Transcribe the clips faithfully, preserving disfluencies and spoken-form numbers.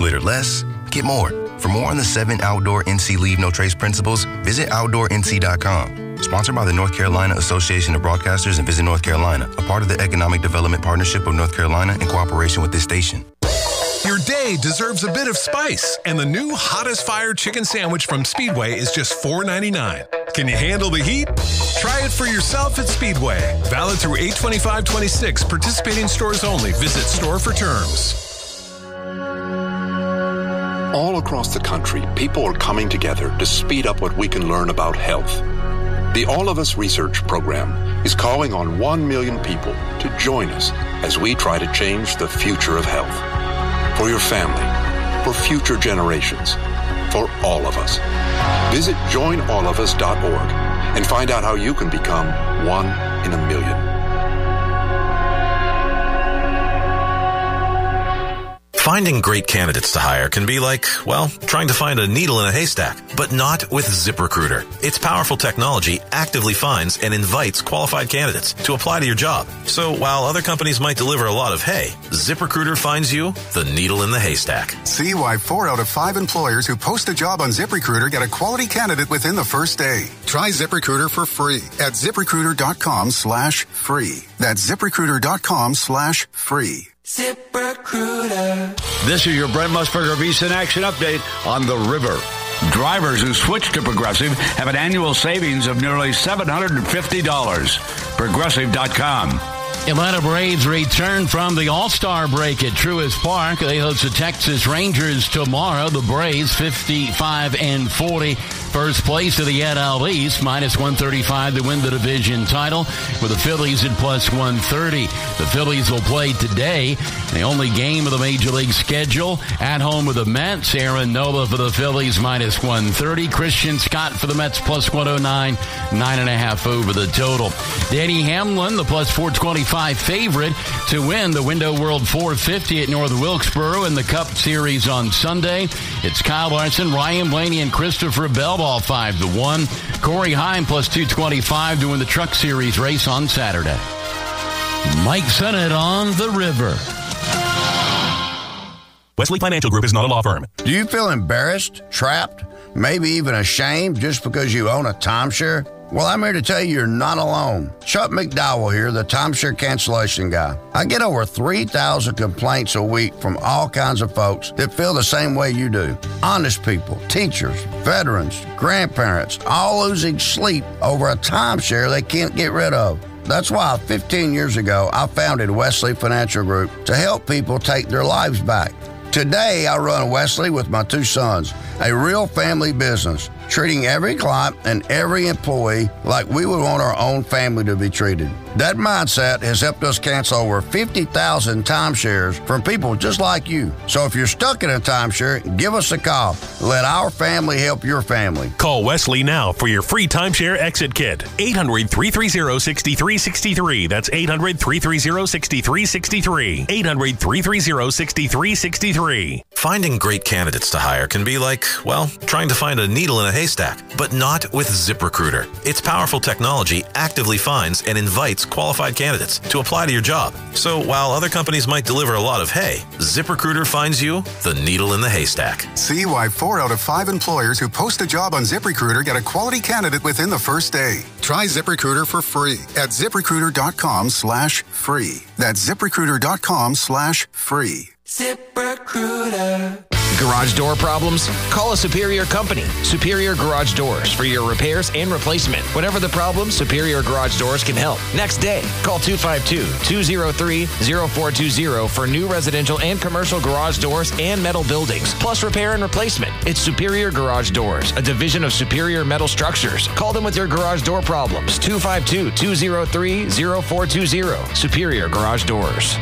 Litter less, get more. For more on the seven Outdoor N C Leave No Trace principles, visit outdoor n c dot com. Sponsored by the North Carolina Association of Broadcasters and Visit North Carolina, a part of the Economic Development Partnership of North Carolina in cooperation with this station. Your day deserves a bit of spice, and the new Hottest Fire Chicken Sandwich from Speedway is just four ninety-nine. Can you handle the heat? Try it for yourself at Speedway. Valid through eight twenty-five twenty-six. Participating stores only. Visit store for terms. All across the country, people are coming together to speed up what we can learn about health. The All of Us Research Program is calling on one million people to join us as we try to change the future of health. For your family, for future generations, for all of us. Visit join all of us dot org and find out how you can become one in a million. Finding great candidates to hire can be like, well, trying to find a needle in a haystack, but not with ZipRecruiter. Its powerful technology actively finds and invites qualified candidates to apply to your job. So while other companies might deliver a lot of hay, ZipRecruiter finds you the needle in the haystack. See why four out of five employers who post a job on ZipRecruiter get a quality candidate within the first day. Try ZipRecruiter for free at ZipRecruiter.com slash free. That's ZipRecruiter.com slash free. ZipRecruiter. This is your Brent Musburger VSiN Action Update on the river. Drivers who switch to Progressive have an annual savings of nearly seven hundred fifty dollars. Progressive dot com. Atlanta Braves return from the All-Star break at Truist Park. They host the Texas Rangers tomorrow. The Braves fifty-five and forty. First place of the N L East, minus one thirty-five to win the division title, with the Phillies at plus one thirty. The Phillies will play today, the only game of the Major League schedule, at home with the Mets. Aaron Nola for the Phillies, minus one thirty. Christian Scott for the Mets, plus one oh nine. Nine and a half over the total. Danny Hamlin, the plus four twenty-five favorite to win the Window World four fifty at North Wilkesboro in the Cup Series on Sunday. It's Kyle Larson, Ryan Blaney, and Christopher Bell, all five to one. Corey Heim plus two twenty-five to win the Truck Series race on Saturday. Mike Sennett on the river. Wesley Financial Group is not a law firm. Do you feel embarrassed, trapped, maybe even ashamed just because you own a timeshare? Well, I'm here to tell you you're not alone. Chuck McDowell here, the timeshare cancellation guy. I get over three thousand complaints a week from all kinds of folks that feel the same way you do. Honest people, teachers, veterans, grandparents, all losing sleep over a timeshare they can't get rid of. That's why fifteen years ago, I founded Wesley Financial Group to help people take their lives back. Today, I run Wesley with my two sons, a real family business, treating every client and every employee like we would want our own family to be treated. That mindset has helped us cancel over fifty thousand timeshares from people just like you. So if you're stuck in a timeshare, give us a call. Let our family help your family. Call Wesley now for your free timeshare exit kit. eight hundred, three three zero, six three six three. That's eight hundred, three three zero, six three six three. eight hundred, three three zero, six three six three. Finding great candidates to hire can be like, well, trying to find a needle in a haystack, but not with ZipRecruiter. Its powerful technology actively finds and invites qualified candidates to apply to your job. So while other companies might deliver a lot of hay, ZipRecruiter finds you the needle in the haystack. See why four out of five employers who post a job on ZipRecruiter get a quality candidate within the first day. Try ZipRecruiter for free at ZipRecruiter.com slash free. That's ZipRecruiter.com slash free. ZipRecruiter. Garage door problems? Call a Superior company. Superior Garage Doors for your repairs and replacement. Whatever the problem, Superior Garage Doors can help. Next day, call two five two, two zero three, zero four two zero for new residential and commercial garage doors and metal buildings, plus repair and replacement. It's Superior Garage Doors, a division of Superior Metal Structures. Call them with your garage door problems. two five two, two zero three, zero four two zero. Superior Garage Doors.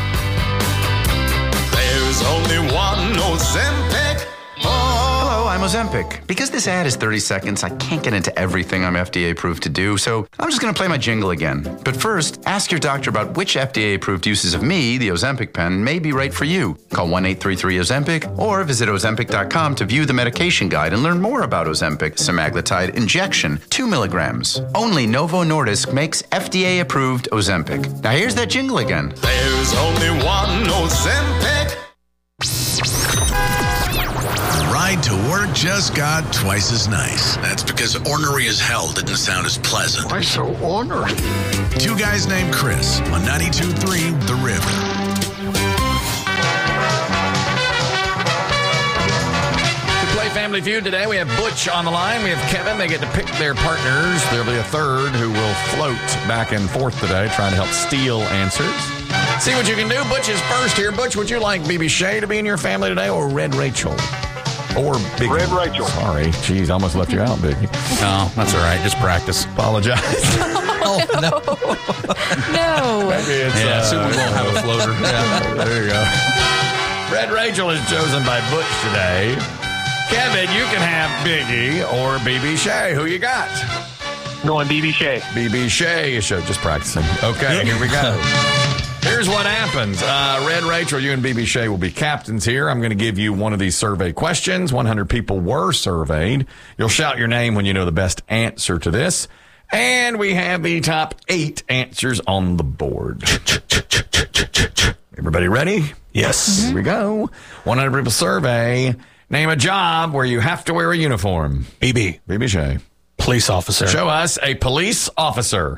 There's only one Ozempic. Oh. Hello, I'm Ozempic. Because this ad is thirty seconds, I can't get into everything I'm F D A approved to do, so I'm just going to play my jingle again. But first, ask your doctor about which F D A approved uses of me, the Ozempic pen, may be right for you. Call one eight three three Ozempic or visit Ozempic dot com to view the medication guide and learn more about Ozempic semaglutide injection, two milligrams. Only Novo Nordisk makes F D A approved Ozempic. Now here's that jingle again. There's only one Ozempic. ride to work just got twice as nice. That's because ornery as hell didn't sound as pleasant. Why so ornery? Two guys named Chris on ninety-two point three The River. Family Feud today. We have Butch on the line. We have Kevin. They get to pick their partners. There'll be a third who will float back and forth today, trying to help steal answers. See what you can do. Butch is first here. Butch, would you like B B Shay to be in your family today, or Red Rachel? Or Big Red Rachel. Sorry. Jeez, I almost left you out, Biggie. No, that's all right. Just practice. Apologize. Oh, no. No. Maybe it's, yeah, uh, soon we won't have a floater. Yeah, there you go. Red Rachel is chosen by Butch today. Kevin, you can have Biggie or B B Shay. Who you got? Going B B Shay. B B Shay. Show just practicing. Okay, here we go. Here's what happens. Uh, Red Rachel, you and B B Shay will be captains here. I'm going to give you one of these survey questions. one hundred people were surveyed. You'll shout your name when you know the best answer to this. And we have the top eight answers on the board. Everybody ready? Yes. Here we go. one hundred people survey. Name a job where you have to wear a uniform. B B. B B Shay. Police officer. Show us a police officer.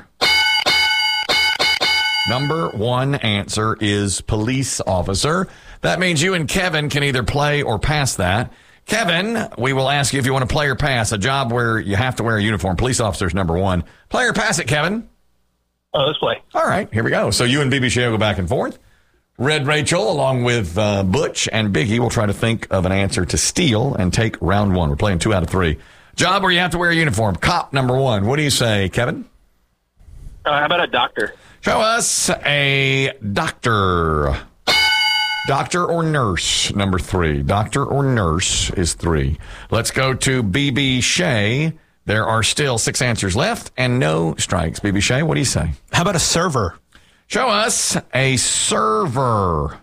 Number one answer is police officer. That means you and Kevin can either play or pass that. Kevin, we will ask you if you want to play or pass a job where you have to wear a uniform. Police officer is number one. Play or pass it, Kevin? Oh, let's play. All right, here we go. So you and B B Shay will go back and forth. Red Rachel, along with uh, Butch and Biggie, will try to think of an answer to steal and take round one. We're playing two out of three. Job where you have to wear a uniform. Cop number one. What do you say, Kevin? Uh, how about a doctor? Show us a doctor. Doctor or nurse, number three. Doctor or nurse is three. Let's go to B B Shay. There are still six answers left and no strikes. B B Shay, what do you say? How about a server? Show us a server.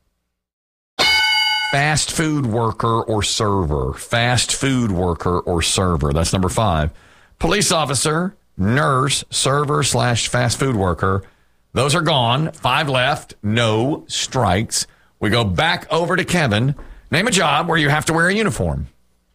Fast food worker or server. Fast food worker or server. That's number five. Police officer, nurse, server slash fast food worker. Those are gone. Five left. No strikes. We go back over to Kevin. Name a job where you have to wear a uniform.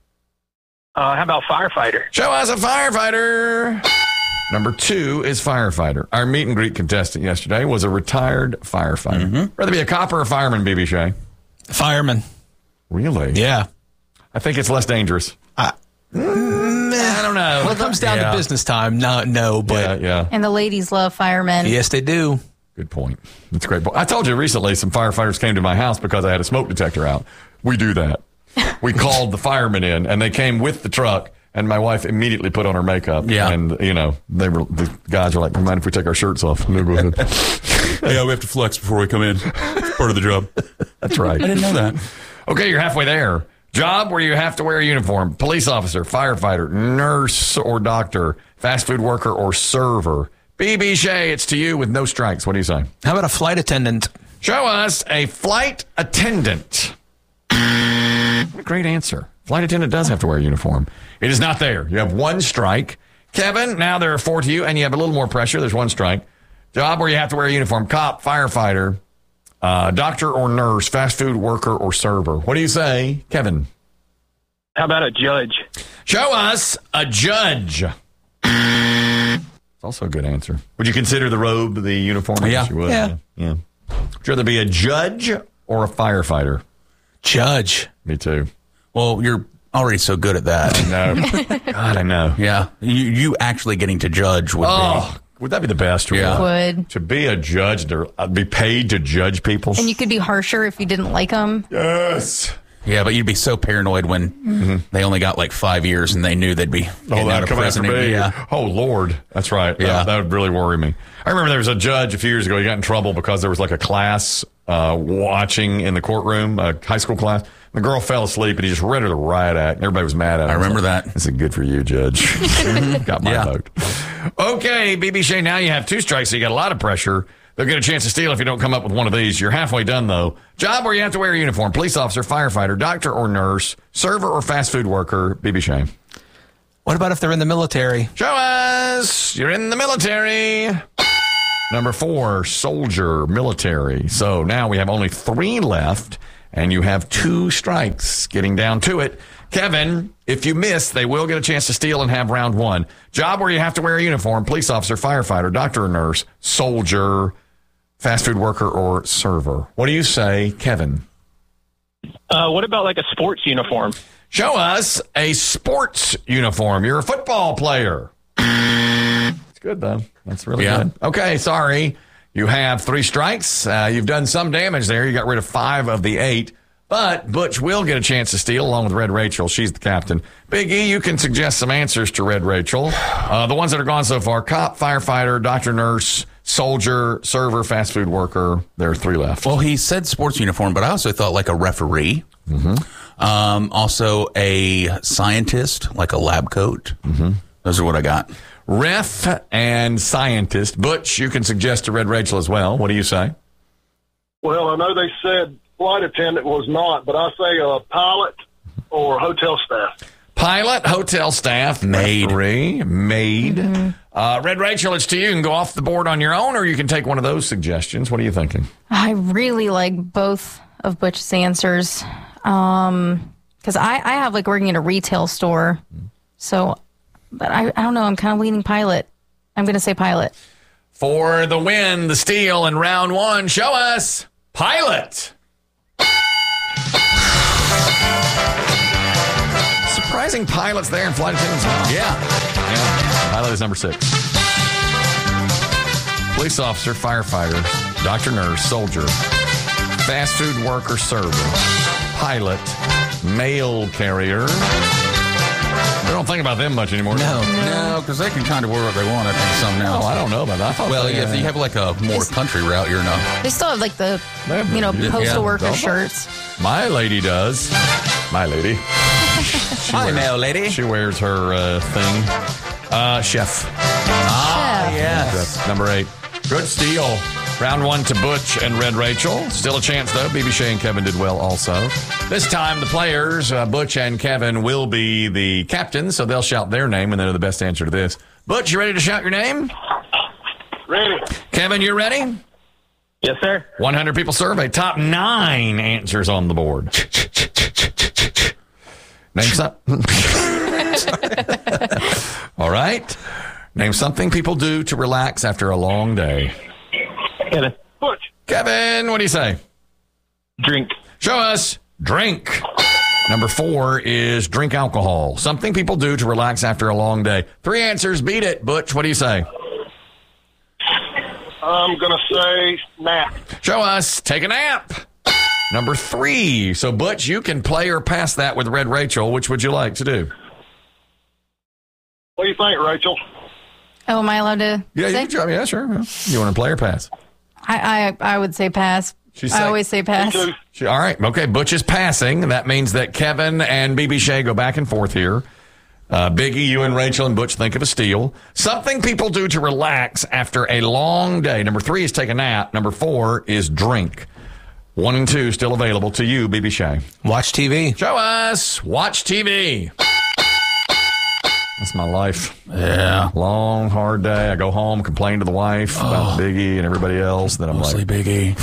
Uh, how about firefighter? Show us a firefighter. Number two is firefighter. Our meet and greet contestant yesterday was a retired firefighter. Mm-hmm. Rather be a cop or a fireman, B B Shay? Fireman. Really? Yeah. I think it's less dangerous. I, mm, I don't know. Well, it comes down yeah. to business time. No, no, but yeah, yeah. And the ladies love firemen. Yes, they do. Good point. That's a great point. I told you recently some firefighters came to my house because I had a smoke detector out. We do that. We called the firemen in, and they came with the truck. And my wife immediately put on her makeup. Yeah. And, you know, they were the guys were like, mind if we take our shirts off? No, go ahead. Yeah, we have to flex before we come in. It's part of the job. That's right. I didn't know that. Okay, you're halfway there. Job where you have to wear a uniform. Police officer, firefighter, nurse or doctor, fast food worker or server. B B Shay, it's to you with no strikes. What do you say? How about a flight attendant? Show us a flight attendant. What a great answer. Flight attendant does have to wear a uniform. It is not there. You have one strike. Kevin, now there are four to you, and you have a little more pressure. There's one strike. Job where you have to wear a uniform. Cop, firefighter, uh, doctor or nurse, fast food worker or server. What do you say, Kevin? How about a judge? Show us a judge. It's also a good answer. Would you consider the robe the uniform? Yeah. Yes, you would. Yeah. yeah. Would you rather be a judge or a firefighter? Judge. Me too. Well, you're already so good at that. I know. God, I know. Yeah. You, you actually getting to judge would oh, be. Would that be the best? Yeah. Would. To be a judge, to be paid to judge people. And you could be harsher if you didn't like them. Yes. Yeah, but you'd be so paranoid when mm-hmm. they only got like five years and they knew they'd be oh, out of prison. Yeah. Oh, Lord. That's right. Yeah. That, that would really worry me. I remember there was a judge a few years ago. He got in trouble because there was like a class uh, watching in the courtroom, a high school class. The girl fell asleep, and he just read her the riot act, and everybody was mad at him. I remember like, that. This is good for you, Judge. Got my yeah. vote. Okay, B B Shay, now you have two strikes, so you got a lot of pressure. They'll get a chance to steal if you don't come up with one of these. You're halfway done, though. Job where you have to wear a uniform. Police officer, firefighter, doctor or nurse, server or fast food worker. B B Shay. What about if they're in the military? Show us. You're in the military. Number four, soldier, military. So now we have only three left. and you have two strikes. Getting down to it. Kevin, if you miss, they will get a chance to steal and have round one. Job where you have to wear a uniform, police officer, firefighter, doctor or nurse, soldier, fast food worker, or server. What do you say, Kevin? Uh, what about like a sports uniform? Show us a sports uniform. You're a football player. It's good, though. That's really Yeah. good. Okay, sorry. You have three strikes. Uh, you've done some damage there. You got rid of five of the eight. But Butch will get a chance to steal along with Red Rachel. She's the captain. Big E, you can suggest some answers to Red Rachel. Uh, the ones that are gone so far: cop, firefighter, doctor, nurse, soldier, server, fast food worker. There are three left. Well, he said sports uniform, but I also thought like a referee. Mm-hmm. Um, also a scientist, like a lab coat. Mm-hmm. Those are what I got. Ref and scientist. Butch, you can suggest to Red Rachel as well. What do you say? Well, I know they said flight attendant was not, but I say a pilot or hotel staff. Pilot, hotel staff, maid, referee, maid. Mm-hmm. Uh, Red Rachel, it's to you. You can go off the board on your own, or you can take one of those suggestions. What are you thinking? I really like both of Butch's answers. Um, because I, I have like working in a retail store. So, but I, I don't know. I'm kind of leaning pilot. I'm going to say pilot. For the win, the steal in round one, show us pilot. Surprising pilots there and flight attendants. Yeah. Yeah. Pilot is number six. Police officer, firefighter, doctor, nurse, soldier, fast food worker, server, pilot, mail carrier. I don't think about them much anymore. No, no, because they can kind of wear what they want. I think something else. Oh, I don't know about that. I thought well, they, yeah, if you have like a more country route, you're not. They still have like the, you know, Yeah. postal Yeah. worker Don't- shirts. My lady does. My lady. She Hi, wears- mail lady. She wears her uh, thing. Uh, chef. Ah, Chef. yes. That's number eight. Good steal. Round one to Butch and Red Rachel. Still a chance, though. B B Shea and Kevin did well also. This time, the players, uh, Butch and Kevin, will be the captains, so they'll shout their name, and they're the best answer to this. Butch, you ready to shout your name? Ready. Kevin, you ready? Yes, sir. one hundred people survey. Top nine answers on the board. Name something. All right. Name something people do to relax after a long day. Kevin. Butch. Kevin, what do you say? Drink. Show us. Drink. Number four is drink alcohol. Something people do to relax after a long day. Three answers. Beat it. Butch, what do you say? I'm going to say nap. Show us. Take a nap. Number three. So, Butch, you can play or pass that with Red Rachel. Which would you like to do? What do you think, Rachel? Oh, am I allowed to Yeah, say? you can try. Yeah, sure. You want to play or pass? I, I, I would say pass. She's I saying- always say pass. She, all right. Okay. Butch is passing. That means that Kevin and B B Shea go back and forth here. Uh, Biggie, you and Rachel and Butch think of a steal. Something people do to relax after a long day. Number three is take a nap. Number four is drink. One and two still available to you, B B Shea. Watch T V. Show us. Watch T V. That's my life. Yeah. Long, hard day. I go home, complain to the wife about Biggie and everybody else. Then I'm Mostly like, Biggie.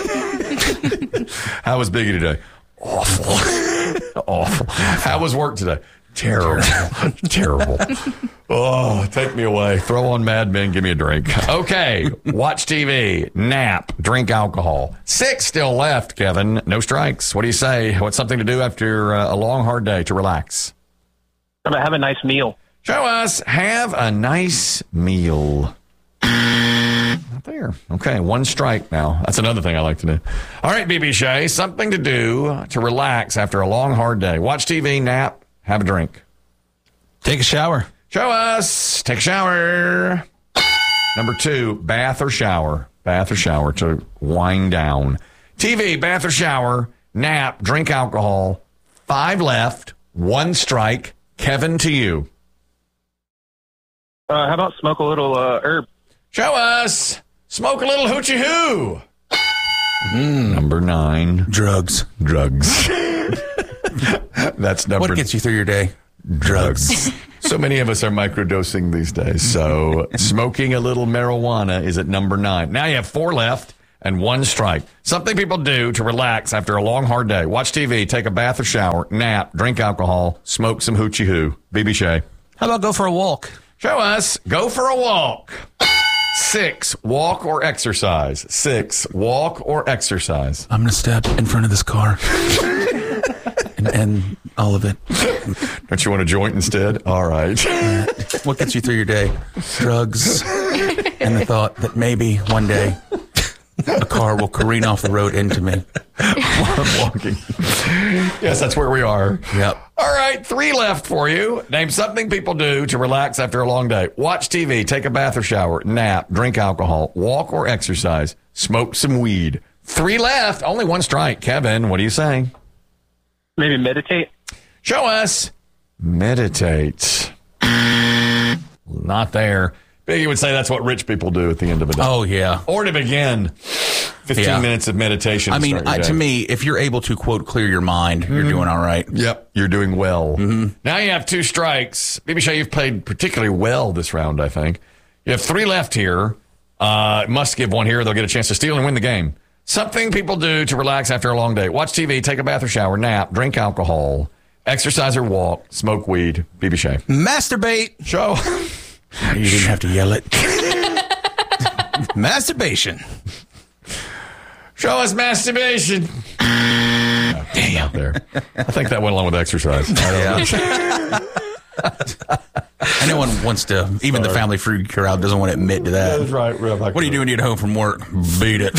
how was Biggie today? Awful. Awful. How was work today? Terrible. Terrible. Oh, take me away. Throw on Mad Men. Give me a drink. Okay. Watch T V. Nap. Drink alcohol. Six still left, Kevin. No strikes. What do you say? What's something to do after uh, a long, hard day to relax? I'm gonna have a nice meal. Show us. Have a nice meal. Not there. Okay, one strike now. That's another thing I like to do. All right, B B Shea, something to do to relax after a long, hard day. Watch T V, nap, have a drink. Take a shower. Show us. Take a shower. Number two, bath or shower. Bath or shower to wind down. T V, bath or shower, nap, drink alcohol. Five left, one strike. Kevin, to you. Uh, how about smoke a little uh, herb? Show us. Smoke a little hoochie hoo. Mm. Number nine. Drugs. Drugs. That's number. What gets you through your day? Drugs. So many of us are microdosing these days. So smoking a little marijuana is at number nine. Now you have four left. and one strike. Something people do to relax after a long, hard day. Watch T V, take a bath or shower, nap, drink alcohol, smoke some hoochie hoo. B B Shea. How about go for a walk? Show us. Go for a walk. Six, walk or exercise. Six, walk or exercise. I'm going to step in front of this car and end all of it. Don't you want a joint instead? All right. Uh, what gets you through your day? Drugs and the thought that maybe one day a car will careen off the road into me. Walking. Yes, that's where we are. Yep. All right, three left for you. Name something people do to relax after a long day. Watch T V, take a bath or shower, nap, drink alcohol, walk or exercise, smoke some weed. Three left, only one strike. Kevin, what do you say? Maybe meditate. Show us. Meditate. Not there. Biggie would say that's what rich people do at the end of a day. Oh, yeah. Or to begin. fifteen Yeah. minutes of meditation. I to mean, start your I, day. to me, if you're able to, quote, clear your mind, you're Mhm. doing all right. Yep, you're doing well. Mm-hmm. Now you have two strikes. Maybe Shay, you've played particularly well this round, I think. You have three left here. Uh, must give one here. They'll get a chance to steal and win the game. Something people do to relax after a long day. Watch T V, take a bath or shower, nap, drink alcohol, exercise or walk, smoke weed. B B Shay. Masturbate. Show. You didn't have to yell it. Masturbation. Show us masturbation. No, damn. Out there. I think that went along with exercise. I don't know. Anyone wants to, even the family fruit crowd doesn't want to admit to that. That's right. What are you doing when you get home from work? Beat it.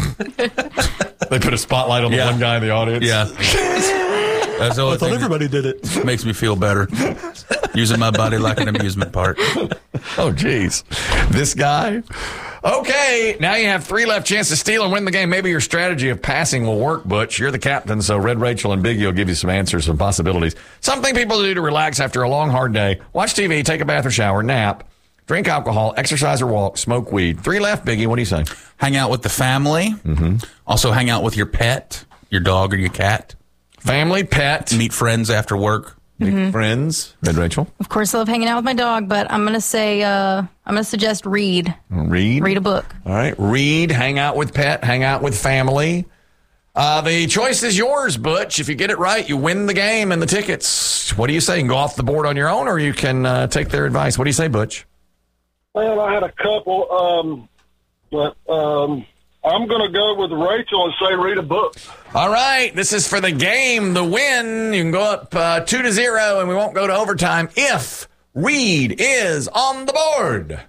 They put a spotlight on the Yeah. one guy in the audience. Yeah. That's the only I thought thing everybody that did it. Makes me feel better. Using my body like an amusement park. Oh, geez. This guy. Okay, now you have three left. Chance to steal and win the game. Maybe your strategy of passing will work, Butch. You're the captain, so Red, Rachel, and Biggie will give you some answers, some possibilities. Something people do to relax after a long, hard day. Watch T V, take a bath or shower, nap, drink alcohol, exercise or walk, smoke weed. Three left, Biggie. What do you say? Hang out with the family. Mm-hmm. Also hang out with your pet, your dog or your cat. Family, pet. Meet friends after work. Meet Mhm. friends. Red, Rachel. Of course, I love hanging out with my dog, but I'm going to say, uh, I'm going to suggest read. Read. Read a book. All right. Read, hang out with pet, hang out with family. Uh, the choice is yours, Butch. If you get it right, you win the game and the tickets. What do you say? You can go off the board on your own, or you can uh, take their advice. What do you say, Butch? Well, I had a couple, um, but um, I'm going to go with Rachel and say read a book. All right. This is for the game, the win. You can go up uh, two to zero, and we won't go to overtime if Reed is on the board.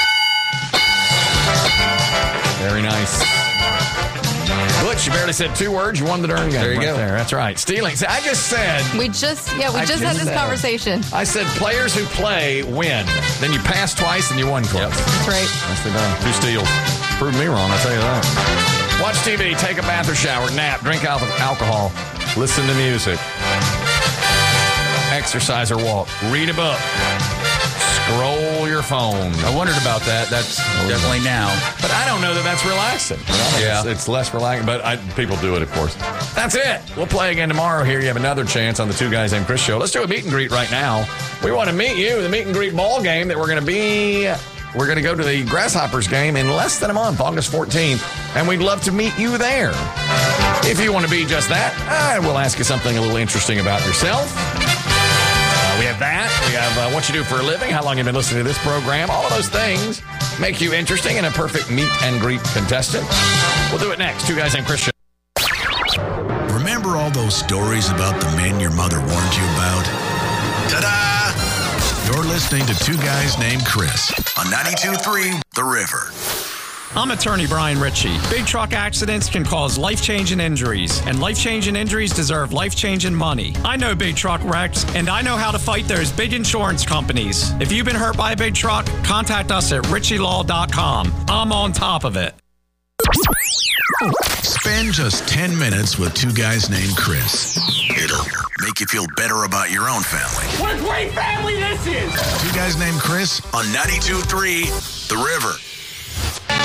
Very nice. Butch, you barely said two words. You won the darn game. There you right go. There. That's right. Stealing. See, I just said. We just, yeah, we I just just had this said- conversation. I said players who play win. Then you pass twice and you won twice. That's right. Nicely done. Two steals. Proved me wrong, I'll tell you that. Watch T V, take a bath or shower, nap, drink al- alcohol, listen to music, exercise or walk, read a book, scroll your phone. I wondered about that. That's definitely now. But I don't know that that's relaxing. You know, Yeah. It's, it's less relaxing, but I, people do it, of course. That's it. We'll play again tomorrow here. You have another chance on the Two Guys Named Chris show. Let's do a meet and greet right now. We want to meet you, the meet and greet ball game that we're going to be... We're going to go to the Grasshoppers game in less than a month, August fourteenth, and we'd love to meet you there. If you want to be just that, uh, we'll ask you something a little interesting about yourself. Uh, we have that. We have uh, what you do for a living, how long you've been listening to this program. All of those things make you interesting and a perfect meet and greet contestant. We'll do it next. Two Guys Named Chris show. Remember all those stories about the men your mother warned you about? Ta-da! You're listening to Two Guys Named Chris on ninety-two point three The River. I'm attorney Brian Ritchie. Big truck accidents can cause life-changing injuries, and life-changing injuries deserve life-changing money. I know big truck wrecks, and I know how to fight those big insurance companies. If you've been hurt by a big truck, contact us at ritchie law dot com. I'm on top of it. Spend just ten minutes with Two Guys Named Chris. It'll make you feel better about your own family. What a great family this is! Two Guys Named Chris on ninety-two point three The River.